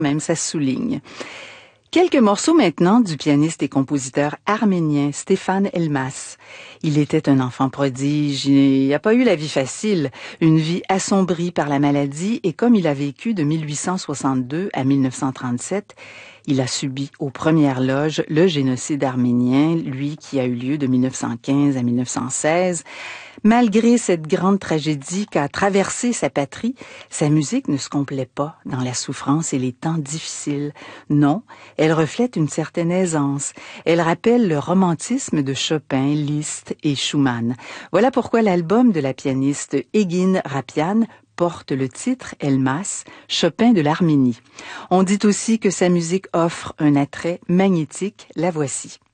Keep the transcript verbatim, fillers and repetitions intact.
même ça se souligne. Quelques morceaux maintenant du pianiste et compositeur arménien Stéphane Elmas. Il était un enfant prodige, il n'a pas eu la vie facile, une vie assombrie par la maladie, et comme il a vécu de mille huit cent soixante-deux à mille neuf cent trente-sept, il a subi aux premières loges le génocide arménien, lui qui a eu lieu de mille neuf cent quinze à mille neuf cent seize. Malgré cette grande tragédie qu'a traversée sa patrie, sa musique ne se complaît pas dans la souffrance et les temps difficiles. Non, elle reflète une certaine aisance. Elle rappelle le romantisme de Chopin, Liszt et Schumann. Voilà pourquoi l'album de la pianiste Egin Rapian porte le titre Elmas, Chopin de l'Arménie. On dit aussi que sa musique offre un attrait magnétique. La voici.